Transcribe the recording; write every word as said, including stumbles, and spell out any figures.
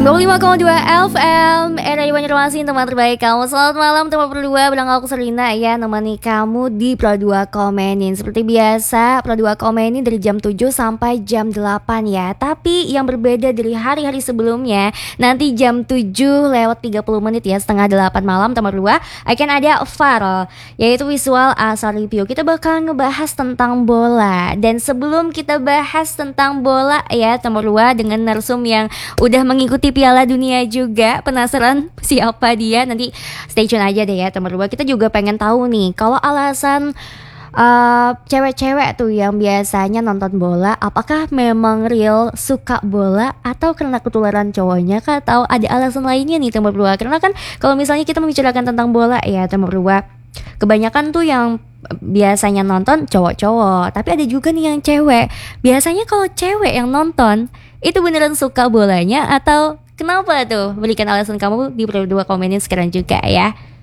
sembilan puluh lima koma dua F M Era Banjarmasin, teman terbaik kamu. Selamat malam teman berdua, bilang aku Serina ya, nemani kamu di Pro dua Komenin. Seperti biasa, Pro dua Komenin dari jam tujuh sampai jam delapan ya. Tapi yang berbeda dari hari-hari sebelumnya, nanti jam tujuh lewat tiga puluh menit ya, setengah delapan malam teman berdua, akan ada V A R, yaitu Visual Asal Review. Kita bakal ngebahas tentang bola. Dan sebelum kita bahas tentang bola ya teman berdua, dengan narsum yang udah mengikuti Piala Dunia juga, penasaran siapa dia? Nanti stay tune aja deh ya teman berdua. Kita juga pengen tahu nih, kalau alasan uh, cewek-cewek tuh yang biasanya nonton bola, apakah memang real suka bola atau karena ketularan cowoknya kah, atau ada alasan lainnya nih teman berdua? Karena kan kalau misalnya kita membicarakan tentang bola ya teman berdua, kebanyakan tuh yang biasanya nonton cowok-cowok, tapi ada juga nih yang cewek. Biasanya kalau cewek yang nonton itu beneran suka bolanya atau kenapa tuh? Berikan alasan kamu di Pro dua Komenin sekarang juga ya.